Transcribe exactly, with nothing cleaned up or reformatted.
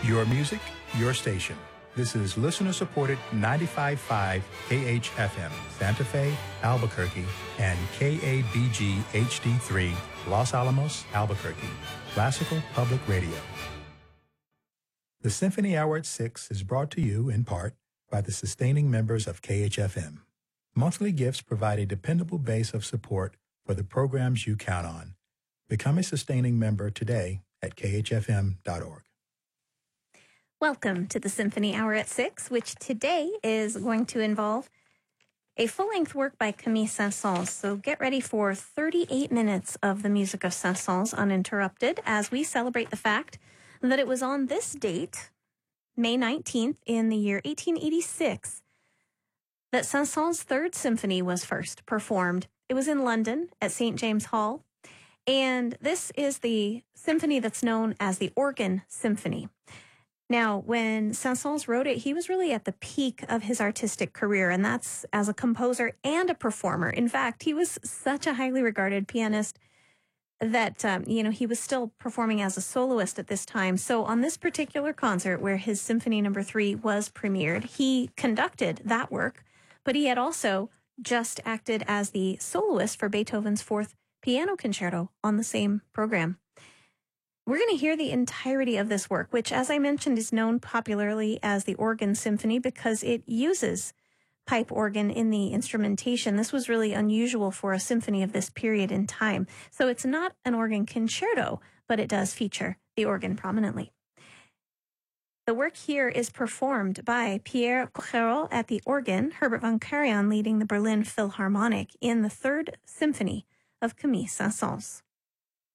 Your music, your station. This is listener-supported ninety-five point five K H F M, Santa Fe, Albuquerque, and K A B G H D three, Los Alamos, Albuquerque, Classical Public Radio. The Symphony Hour at six is brought to you, in part, by the sustaining members of K H F M. Monthly gifts provide a dependable base of support for the programs you count on. Become a sustaining member today at K H F M dot org. Welcome to the Symphony Hour at six, which today is going to involve a full-length work by Camille Saint-Saëns. So get ready for thirty-eight minutes of the music of Saint-Saëns uninterrupted as we celebrate the fact that it was on this date, May nineteenth, in the year eighteen eighty-six, that Saint-Saëns' Third Symphony was first performed. It was in London at Saint James Hall, and this is the symphony that's known as the Organ Symphony. Now, when Saint-Saëns wrote it, he was really at the peak of his artistic career, and that's as a composer and a performer. In fact, he was such a highly regarded pianist that, um, you know, he was still performing as a soloist at this time. So on this particular concert where his Symphony Number Three was premiered, he conducted that work, but he had also just acted as the soloist for Beethoven's Fourth Piano Concerto on the same program. We're going to hear the entirety of this work, which, as I mentioned, is known popularly as the Organ Symphony because it uses pipe organ in the instrumentation. This was really unusual for a symphony of this period in time. So it's not an organ concerto, but it does feature the organ prominently. The work here is performed by Pierre Cochereau at the organ, Herbert von Karajan leading the Berlin Philharmonic in the Third Symphony of Camille Saint-Saëns.